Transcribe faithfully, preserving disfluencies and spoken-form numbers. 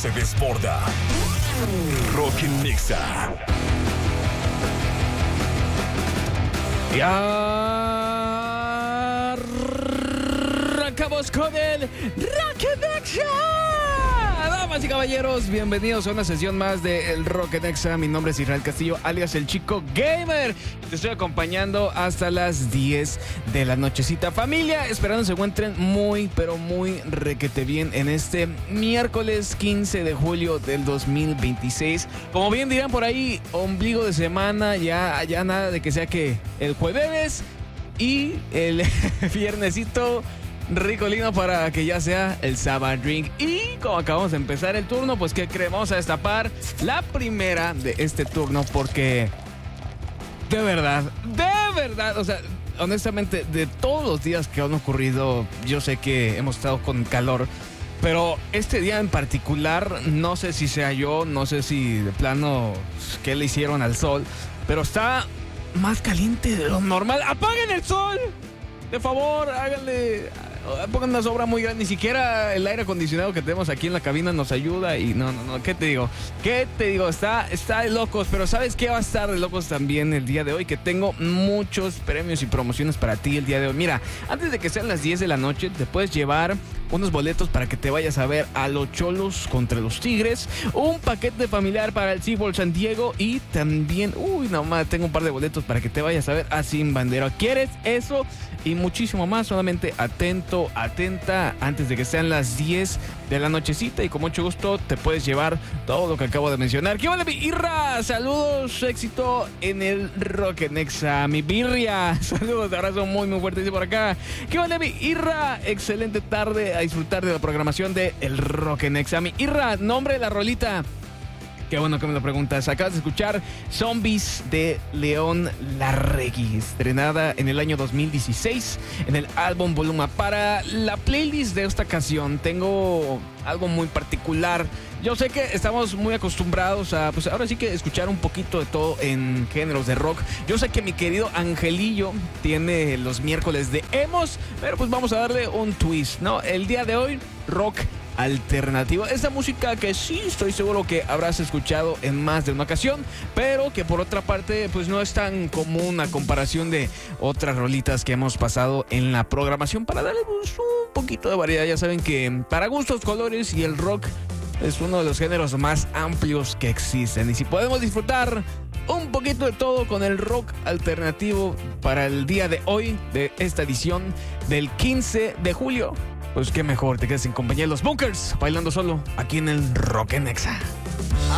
se desborda. Rock en Nexa. Y arrancamos con el Rock en Nexa. Damas y caballeros, bienvenidos a una sesión más de el Rock en Nexa. Mi nombre es Israel Castillo, alias el Chico Gamer. Te estoy acompañando hasta las diez de la nochecita. Familia, esperando se encuentren muy, pero muy requete bien en este miércoles quince de julio del dos mil veintiséis. Como bien dirán por ahí, ombligo de semana, ya, ya nada de que sea que el jueves y el viernesito ricolino para que ya sea el Summer Drink. Y como acabamos de empezar el turno, pues ¿qué creemos? Vamos a destapar la primera de este turno porque de verdad, de verdad, o sea, honestamente, de todos los días que han ocurrido, yo sé que hemos estado con calor, pero este día en particular, no sé si sea yo, no sé si de plano qué le hicieron al sol, pero está más caliente de lo normal. ¡Apaguen el sol! De favor, háganle, pongan una sobra muy grande. Ni siquiera el aire acondicionado que tenemos aquí en la cabina nos ayuda. Y no, no, no, ¿qué te digo? ¿Qué te digo? Está, está de locos. Pero ¿sabes qué va a estar de locos también el día de hoy? Que tengo muchos premios y promociones para ti el día de hoy. Mira, antes de que sean las diez de la noche, te puedes llevar unos boletos para que te vayas a ver a los Cholos contra los Tigres, un paquete familiar para el SeaWorld San Diego y también, uy, nomás, tengo un par de boletos para que te vayas a ver a Sin Bandera. ¿Quieres eso? Y muchísimo más, solamente atento, atenta, antes de que sean las diez de la nochecita y con mucho gusto te puedes llevar todo lo que acabo de mencionar. ¿Qué vale, mi Irra? Saludos, éxito en el Rock en Nexa, mi birria. Saludos, abrazo muy, muy fuerte por acá. ¿Qué vale, mi Irra? Excelente tarde a disfrutar de la programación de el Rock en Nexa. Mi Irra, nombre de la rolita. Qué bueno que me lo preguntas. Acabas de escuchar Zombies de León Larregui, estrenada en el año dos mil dieciséis en el álbum Voluma. Para la playlist de esta canción tengo algo muy particular. Yo sé que estamos muy acostumbrados a, pues ahora sí que escuchar un poquito de todo en géneros de rock. Yo sé que mi querido Angelillo tiene los miércoles de emos, pero pues vamos a darle un twist, ¿no? El día de hoy, rock alternativo. Esta música que sí estoy seguro que habrás escuchado en más de una ocasión, pero que por otra parte pues no es tan común a comparación de otras rolitas que hemos pasado en la programación, para darle pues, un poquito de variedad. Ya saben que para gustos, colores, y el rock es uno de los géneros más amplios que existen, y si podemos disfrutar un poquito de todo con el rock alternativo para el día de hoy, de esta edición del quince de julio, pues qué mejor, te quedas en compañía de los Bunkers, bailando solo aquí en el Rock en Nexa.